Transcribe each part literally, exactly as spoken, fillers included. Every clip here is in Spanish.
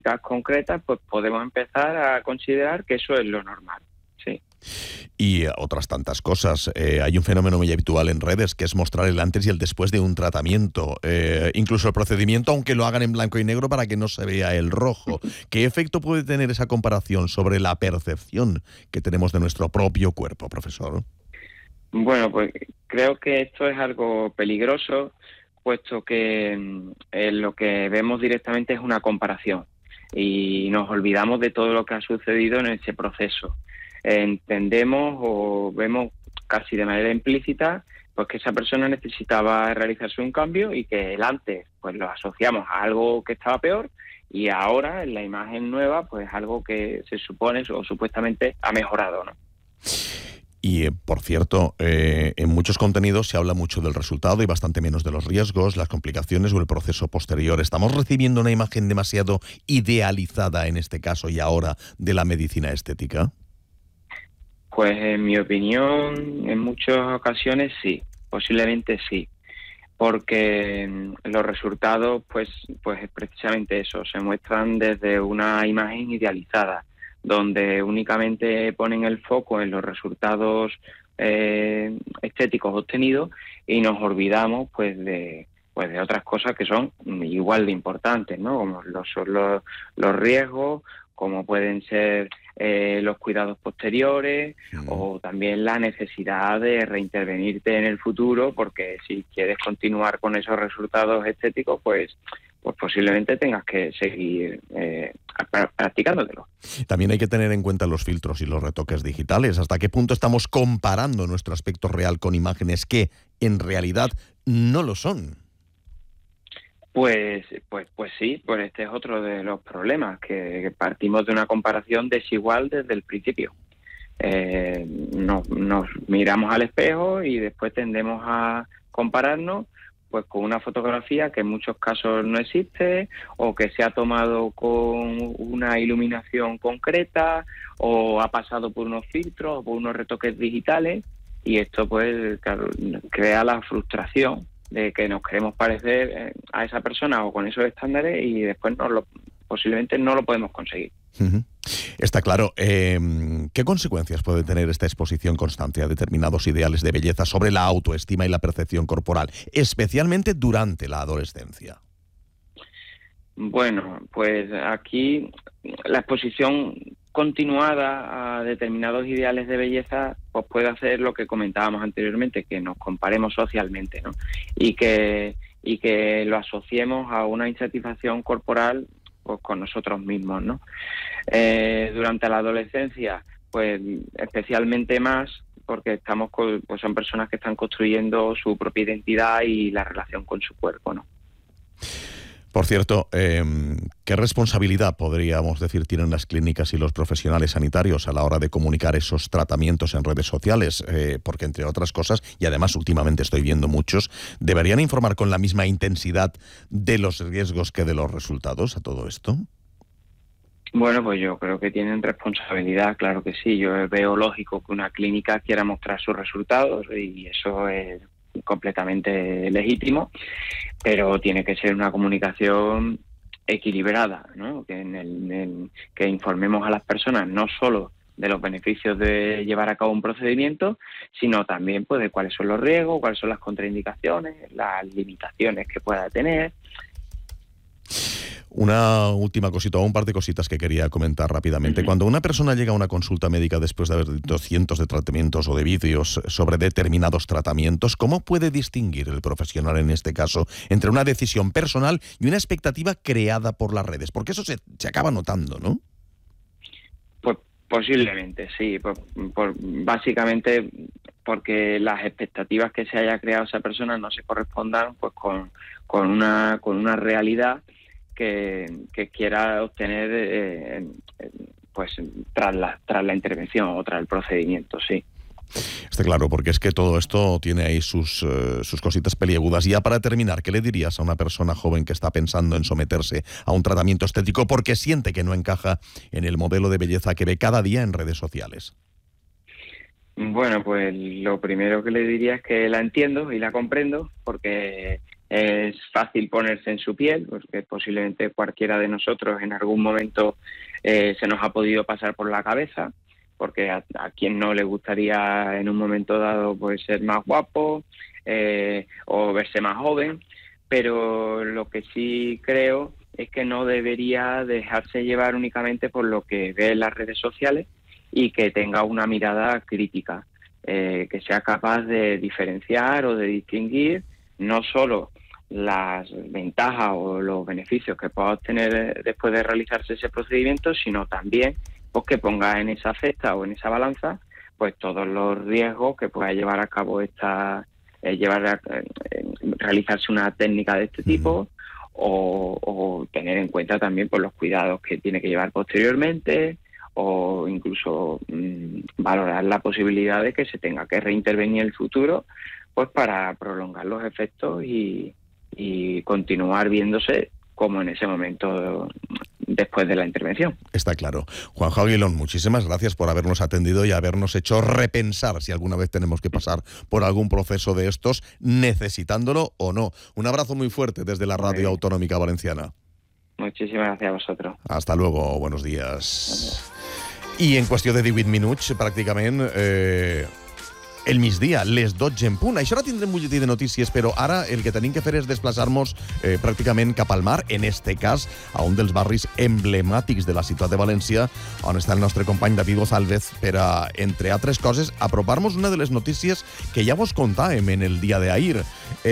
concretas, pues podemos empezar a considerar que eso es lo normal, sí. Y otras tantas cosas. Eh, hay un fenómeno muy habitual en redes que es mostrar el antes y el después de un tratamiento. Eh, incluso el procedimiento, aunque lo hagan en blanco y negro para que no se vea el rojo. ¿Qué efecto puede tener esa comparación sobre la percepción que tenemos de nuestro propio cuerpo, profesor? Bueno, pues creo que esto es algo peligroso, puesto que eh, lo que vemos directamente es una comparación y nos olvidamos de todo lo que ha sucedido en ese proceso. Entendemos o vemos casi de manera implícita pues que esa persona necesitaba realizarse un cambio y que el antes pues lo asociamos a algo que estaba peor y ahora en la imagen nueva pues algo que se supone o supuestamente ha mejorado, ¿no? Y, eh, por cierto, eh, en muchos contenidos se habla mucho del resultado y bastante menos de los riesgos, las complicaciones o el proceso posterior. ¿Estamos recibiendo una imagen demasiado idealizada, en este caso y ahora, de la medicina estética? Pues en mi opinión, en muchas ocasiones sí, posiblemente sí, porque los resultados, pues, pues es precisamente eso, se muestran desde una imagen idealizada, donde únicamente ponen el foco en los resultados eh, estéticos obtenidos y nos olvidamos pues de pues de otras cosas que son igual de importantes, ¿no? Como los, son los, los riesgos, como pueden ser eh, los cuidados posteriores mm. o también la necesidad de reintervenirte en el futuro, porque si quieres continuar con esos resultados estéticos, pues pues posiblemente tengas que seguir eh, practicándotelo. También hay que tener en cuenta los filtros y los retoques digitales. ¿Hasta qué punto estamos comparando nuestro aspecto real con imágenes que en realidad no lo son? Pues, pues, pues sí, pues este es otro de los problemas, que, que partimos de una comparación desigual desde el principio. Eh, nos, nos miramos al espejo y después tendemos a compararnos pues con una fotografía que en muchos casos no existe o que se ha tomado con una iluminación concreta o ha pasado por unos filtros o por unos retoques digitales, y esto pues claro, crea la frustración de que nos queremos parecer a esa persona o con esos estándares y después no lo, posiblemente no lo podemos conseguir. Uh-huh. Está claro. Eh, ¿Qué consecuencias puede tener esta exposición constante a determinados ideales de belleza sobre la autoestima y la percepción corporal, especialmente durante la adolescencia? Bueno, pues aquí la exposición continuada a determinados ideales de belleza pues puede hacer lo que comentábamos anteriormente, que nos comparemos socialmente, ¿no? Y que, y que lo asociemos a una insatisfacción corporal pues con nosotros mismos, ¿no? Eh, durante la adolescencia, pues especialmente más, porque estamos con, pues son personas que están construyendo su propia identidad y la relación con su cuerpo, ¿no? Por cierto, eh, ¿qué responsabilidad, podríamos decir, tienen las clínicas y los profesionales sanitarios a la hora de comunicar esos tratamientos en redes sociales? Eh, porque, entre otras cosas, y además últimamente estoy viendo muchos, ¿deberían informar con la misma intensidad de los riesgos que de los resultados a todo esto? Bueno, pues yo creo que tienen responsabilidad, claro que sí. Yo veo lógico que una clínica quiera mostrar sus resultados y eso es completamente legítimo, pero tiene que ser una comunicación equilibrada, ¿no? Que, en el, en, que informemos a las personas no solo de los beneficios de llevar a cabo un procedimiento, sino también pues de cuáles son los riesgos, cuáles son las contraindicaciones, las limitaciones que pueda tener. Una última cosita, o un par de cositas que quería comentar rápidamente. Uh-huh. Cuando una persona llega a una consulta médica después de haber visto cientos de tratamientos o de vídeos sobre determinados tratamientos, ¿cómo puede distinguir el profesional en este caso entre una decisión personal y una expectativa creada por las redes? Porque eso se, se acaba notando, ¿no? Pues posiblemente, sí. Por, por, básicamente porque las expectativas que se haya creado esa persona no se correspondan pues con, con, una, con una realidad Que, que quiera obtener eh, pues tras la tras la intervención o tras el procedimiento, sí. Está claro, porque es que todo esto tiene ahí sus, uh, sus cositas peliagudas. Y ya para terminar, ¿qué le dirías a una persona joven que está pensando en someterse a un tratamiento estético porque siente que no encaja en el modelo de belleza que ve cada día en redes sociales? Bueno, pues lo primero que le diría es que la entiendo y la comprendo, porque es fácil ponerse en su piel, porque posiblemente cualquiera de nosotros en algún momento eh, se nos ha podido pasar por la cabeza, porque a, a quien no le gustaría en un momento dado pues ser más guapo eh, o verse más joven, pero lo que sí creo es que no debería dejarse llevar únicamente por lo que ve en las redes sociales y que tenga una mirada crítica, eh, que sea capaz de diferenciar o de distinguir no solo las ventajas o los beneficios que pueda obtener después de realizarse ese procedimiento, sino también pues, que ponga en esa cesta o en esa balanza pues todos los riesgos que pueda llevar a cabo esta eh, llevar a eh, realizarse una técnica de este tipo, o, o tener en cuenta también pues, los cuidados que tiene que llevar posteriormente, o incluso mmm, valorar la posibilidad de que se tenga que reintervenir en el futuro pues para prolongar los efectos y y continuar viéndose como en ese momento después de la intervención. Está claro. Juanjo Aguilón, muchísimas gracias por habernos atendido y habernos hecho repensar si alguna vez tenemos que pasar por algún proceso de estos, necesitándolo o no. Un abrazo muy fuerte desde la Radio Autonómica Valenciana. Muchísimas gracias a vosotros. Hasta luego, buenos días. I en qüestió de divuit minuts, pràcticament... Eh... el migdia, les dotze en punt. Això ara tindrem un butlletí de notícies, però ara el que tenim que fer és desplaçar-nos eh, pràcticament cap al mar, en este cas, a un dels barris emblemàtics de la ciutat de València, on està el nostre company David González, per a, entre altres coses, apropar-nos una de les notícies que ja vos contàvem en el dia d'ahir.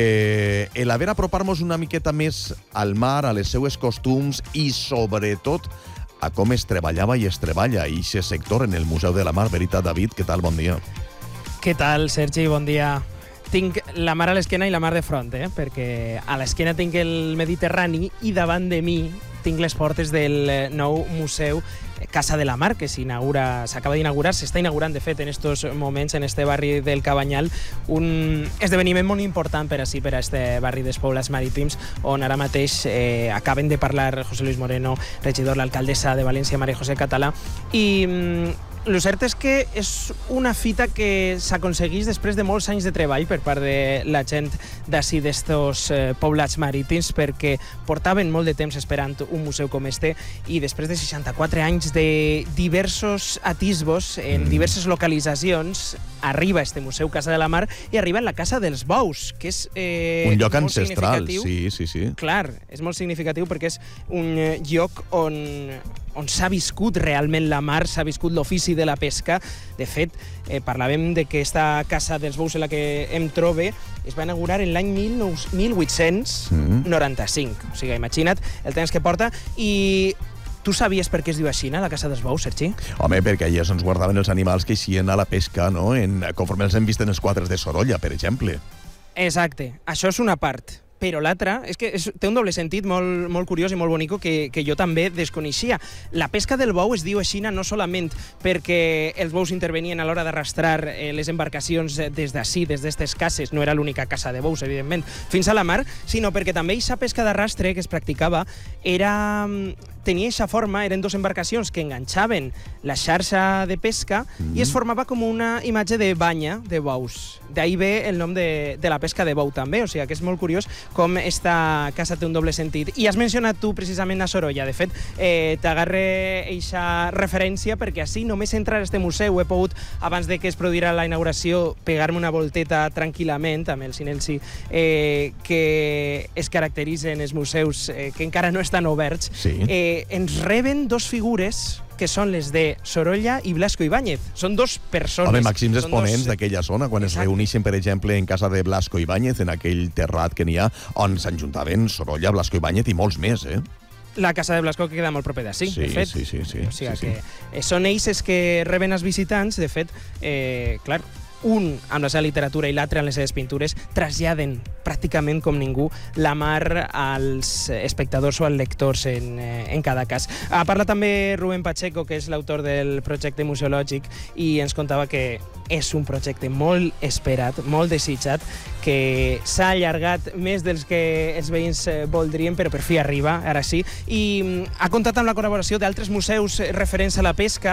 Eh, el haver apropar-nos una miqueta més al mar, a les seues costums i, sobretot, a com es treballava i es treballa i aquest sector en el Museu de la Mar. Veritat, David, què tal? Bon dia. Què tal, Sergi? Bon dia. Tinc la mar a l'esquena i la mar de front, eh? Perquè a l'esquena tinc el Mediterrani i davant de mi tinc les portes del nou museu Casa de la Mar, que s'inaugura, s'acaba d'inaugurar, s'està inaugurant, de fet, en estos moments, en este barri del Cabanyal, un esdeveniment molt important per així, per a este barri dels Poblats Marítims, on ara mateix eh, acaben de parlar José Luis Moreno, regidor, l'alcaldessa de València, María José Català, i mm, el cert és que és una fita que s'aconsegueix després de molts anys de treball per part de la gent d'ací d'estos eh, poblats marítims, perquè portaven molt de temps esperant un museu com este, i després de seixanta-quatre anys de diversos atisbos en mm. diverses localitzacions, arriba este museu Casa de la Mar i arriba en la Casa dels Bous, que és eh, un lloc ancestral, sí, sí, sí. Clar, és molt significatiu perquè és un lloc on on s'ha viscut realment la mar, s'ha viscut l'ofici de la pesca. De fet, eh, parlàvem de que esta Casa dels Bous en la que em trobe es va inaugurar en l'any mil vuit-cents noranta-cinc. Mm. O sigui, imagina't el temps que porta. I tu sabies per què es diu així, la Casa dels Bous, Sergi? Home, perquè allà es guardaven els animals que eixien a la pesca, no? En, conforme els hem vist en els quadres de Sorolla, per exemple. Exacte. Això és una part. Però l'altra és que és, té un doble sentit molt, molt curiós i molt bonic que, que jo també desconeixia. La pesca del bou es diu així no solament perquè els bous intervenien a l'hora d'arrastrar eh, les embarcacions des d'ací, des d'estes cases, no era l'única casa de bous, evidentment, fins a la mar, sinó perquè també aquesta pesca d'arrastre que es practicava era... tenia aquesta forma, eren dues embarcacions que enganxaven la xarxa de pesca mm. i es formava com una imatge de banya de bous. D'ahí ve el nom de, de la pesca de bou també, o sigui que és molt curiós com esta casa té un doble sentit. I has mencionat tu precisament a Sorolla, de fet, eh, t'agarre eixa referència perquè així només entrar a este museu he pogut, abans de que es produirà la inauguració, pegar-me una volteta tranquil·lament amb el silenci eh, que es caracteritzen els museus eh, que encara no estan oberts. Sí. Eh, ens reben dos figures que són les de Sorolla i Blasco Ibáñez. Són dos persones. Home, màxims exponents dos... d'aquella zona, quan Exacte. Es reuneixen, per exemple, en casa de Blasco Ibáñez, en aquell terrat que n'hi ha, on s'enjuntaven Sorolla, Blasco Ibáñez i molts més, eh? La casa de Blasco que queda molt proper d'ací, sí, de fet. Sí, sí, sí. O sigui sí, que sí. són ells els que reben els visitants, de fet, eh, clar, un amb la seva literatura i l'altre amb les seves pintures traslladen pràcticament com ningú la mar als espectadors o als lectors en, en cada cas. Ha parlat també Rubén Pacheco, que és l'autor del projecte museològic, i ens contava que és un projecte molt esperat, molt desitjat, que s'ha allargat més dels que els veïns voldrien, però per fi arriba, ara sí, i ha comptat amb la col·laboració d'altres museus referents a la pesca,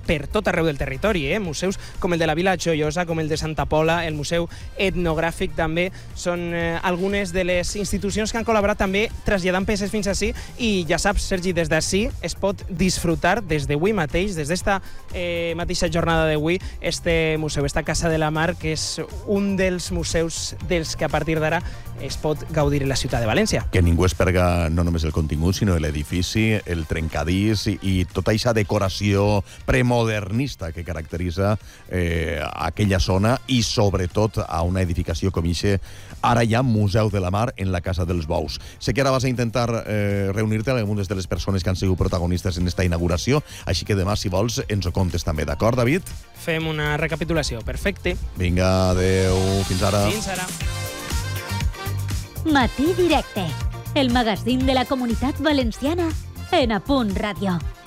per tot arreu del territori, eh? Museus com el de la Vila Joiosa, com el de Santa Pola, el Museu Etnogràfic també, són eh, algunes de les institucions que han col·laborat també traslladant peces fins ací, i ja saps, Sergi, des d'ací es pot disfrutar des d'avui mateix, des d'esta eh, mateixa jornada d'avui, este museu, esta Casa de la Mar, que és un dels museus dels que a partir d'ara es pot gaudir en la ciutat de València. Que ningú es perga no només el contingut, sinó l'edifici, el trencadís i, i tota aquesta decoració premodernista que caracteritza eh, aquella zona i sobretot a una edificació com ixe, ara hi ha Museu de la Mar en la Casa dels Bous. Sé que ara vas a intentar eh, reunir-te amb algunes de les persones que han sigut protagonistes en esta inauguració, així que demà, si vols, ens ho contes també. D'acord, David? Fem una recapitulació. Perfecte. Vinga, adeu. Fins ara. Fins ara. Matí Directe, el magazín de la Comunitat Valenciana en A Punt Ràdio.